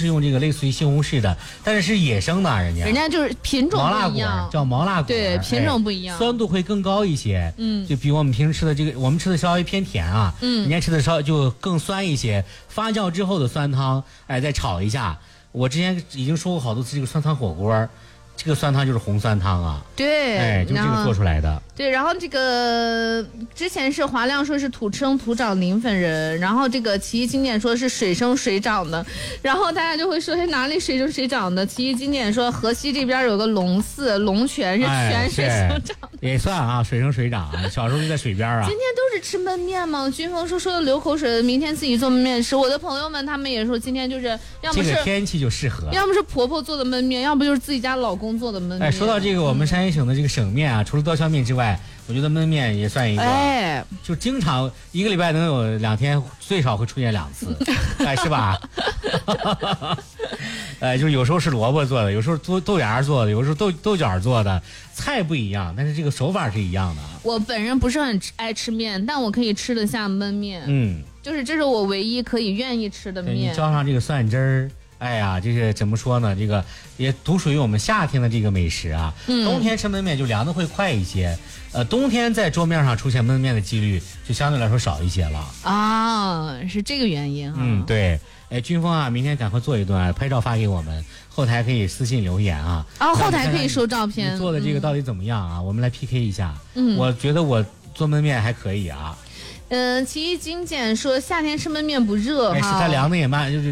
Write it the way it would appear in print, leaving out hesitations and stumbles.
是用这个类似于西红柿的，但是是野生的，人家就是品种不一样， 叫毛辣果， 对，品种不一样， 酸度会更高一些。就比我们平时吃的这个，我们吃的稍微偏甜啊，人家吃的就更酸一些。发酵之后的酸汤，再炒一下。我之前已经说过好多次，这个酸汤火锅。这个酸汤就是红酸汤啊， 对， 就这个做出来的。 对，然后这个之前是华亮说是土生土长临汾人，然后这个奇异经典说是水生水长的，然后大家就会说哪里水生水长的？奇异经典说河西这边有个龙寺龙泉是泉水生长的， 也算啊，水生水长啊。小时候就在水边啊。 今天都是吃焖面吗？军峰说的流口水，明天自己做焖面吃。我的朋友们他们也说今天就是要么是这个天气就适合， 要么是婆婆做的焖面，要不就是自己家老公做的焖面。 说到这个，我们山西省的这个省面啊，除了刀削面之外，我觉得焖面也算一个，就经常一个礼拜能有2天，最少会出现2次，是吧？就是有时候是萝卜做的，有时候豆芽做的，有时候豆角做的，菜不一样，但是这个手法是一样的。我本人不是很爱吃面，但我可以吃得下焖面，就是这是我唯一可以愿意吃的面。 你浇上这个蒜汁儿。哎呀，这个怎么说呢？这个也独属于我们夏天的这个美食啊。冬天吃焖面就凉的会快一些，冬天在桌面上出现焖面的几率就相对来说少一些了。 啊，是这个原因啊。 对。军峰啊，明天赶快做一顿，拍照发给我们，后台可以私信留言啊。 后台可以收照片。 你做的这个到底怎么样啊？我们来 PK 一下。我觉得我做焖面还可以啊。 奇异经典说夏天吃焖面不热哈， 是它凉的也慢，就是